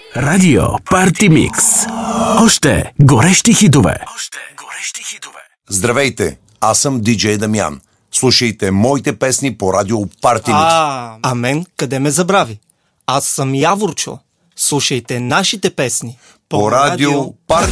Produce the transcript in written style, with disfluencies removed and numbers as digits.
Радио Парти Микс. Още горещи хитове. Здравейте, аз съм диджей Дамян. Слушайте моите песни по радио Парти Микс. А мен къде ме забрави? Аз съм Яворчо. Слушайте нашите песни По радио Парти